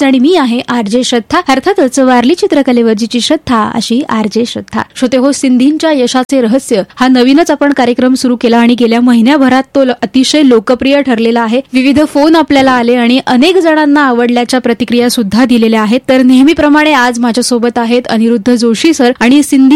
आणि मी आहे आरजे श्रद्धा. अर्थातच वारली चित्रकलेवरची श्रद्धा अशी आरजे श्रद्धा. श्रोते हो, सिंधींच्या यशाचे रहस्य हा नवीनच आपण कार्यक्रम सुरू केला आणि गेल्या महिन्याभरात तो अतिशय लोकप्रिय ठरलेला आहे. विविध फोन आपल्याला आले आणि अनेक जणांना आवडल्याच्या प्रतिक्रिया सुद्धा दिलेल्या आहेत. तर नेहमीप्रमाणे आज माझ्यासोबत आहेत अनिरुद्ध जोशी सर आणि सिंधी